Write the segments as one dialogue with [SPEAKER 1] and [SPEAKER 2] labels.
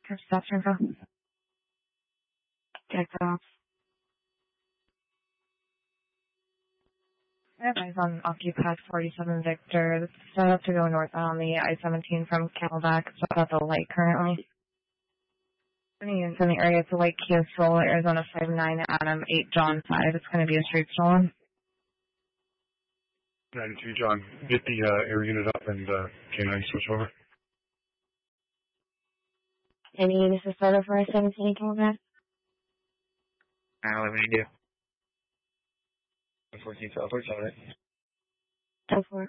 [SPEAKER 1] Stop info. Take off. Eyes on occupied 47 Victor. Set up to go north on the I-17 from Camelback. It's about the light currently. Units in the area to Lake Kia Stroll, Arizona 59 Adam 8 John 5. It's going to be a straight stolen.
[SPEAKER 2] 92 John, get the air unit up and K9 switch over.
[SPEAKER 1] Any units to start over I-17 Camelback?
[SPEAKER 3] 911 India. 14 Southward, on it.
[SPEAKER 1] 10-4.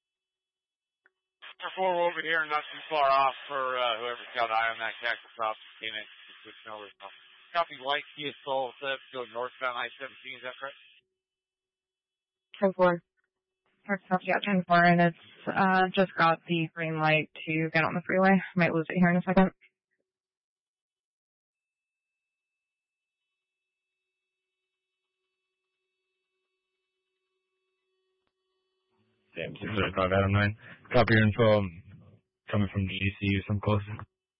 [SPEAKER 4] 4 over here, not too far off for whoever's got an eye on that cactus off. Came in, switching over. Copy light, Kia Soul, set up to go northbound I-17, is that correct?
[SPEAKER 1] 10-4. Park stop, yeah, 10-4, and it's just got the green light to get on the freeway. Might lose it here in a second.
[SPEAKER 3] Damn, 605 Adam 9. Copy your info. Coming from GDC or some closer.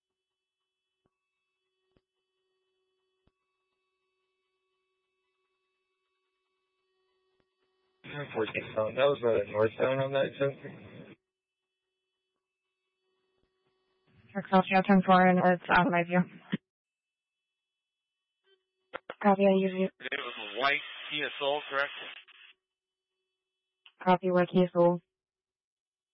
[SPEAKER 3] That was northbound on that exit.
[SPEAKER 1] Park stop, yeah, 10-4, and it's out of my view. Copy, I use it.
[SPEAKER 4] It was a white Kia Soul, correct?
[SPEAKER 1] Copy, white Kia Soul.